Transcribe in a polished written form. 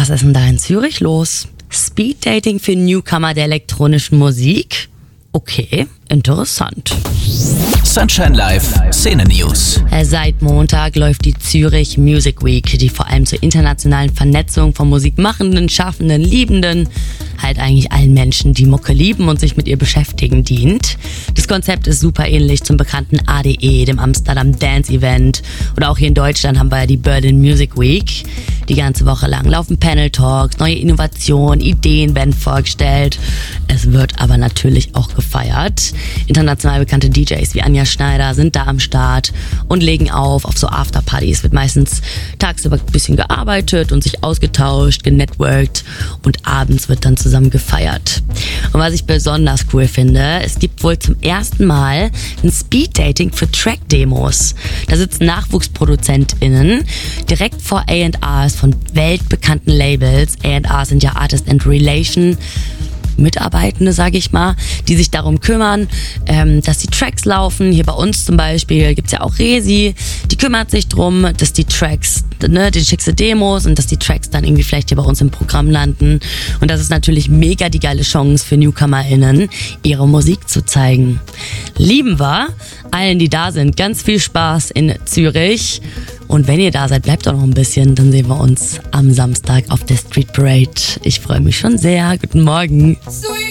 Was ist denn da in Zürich los? Speeddating für Newcomer der elektronischen Musik? Okay, interessant. Sunshine Live Szene News. Seit Montag läuft die Zürich Music Week, die vor allem zur internationalen Vernetzung von Musikmachenden, Schaffenden, Liebenden, halt eigentlich allen Menschen, die Mucke lieben und sich mit ihr beschäftigen, dient. Das Konzept ist super ähnlich zum bekannten ADE, dem Amsterdam Dance Event. Oder auch hier in Deutschland haben wir ja die Berlin Music Week. Die ganze Woche lang laufen Panel Talks, neue Innovationen, Ideen werden vorgestellt. Es wird aber natürlich auch gefeiert. International bekannte DJs wie Anja Schneider sind da am Start und legen auf so Afterpartys. Wird meistens tagsüber ein bisschen gearbeitet und sich ausgetauscht, genetworked und abends wird dann zusammen gefeiert. Und was ich besonders cool finde, es gibt wohl zum ersten Mal ein Speeddating für Track-Demos. Da sitzen NachwuchsproduzentInnen direkt vor A&Rs von weltbekannten Labels. A&R sind ja Artist and Relation Mitarbeitende, sage ich mal, die sich darum kümmern, dass die Tracks laufen. Hier bei uns zum Beispiel gibt's ja auch Resi, die kümmert sich drum, dass die Tracks, die schickste Demos und dass die Tracks dann irgendwie vielleicht hier bei uns im Programm landen. Und das ist natürlich mega die geile Chance für NewcomerInnen, ihre Musik zu zeigen. Lieben wir allen, die da sind, ganz viel Spaß in Zürich. Und wenn ihr da seid, bleibt auch noch ein bisschen, dann sehen wir uns am Samstag auf der Street Parade. Ich freue mich schon sehr. Guten Morgen.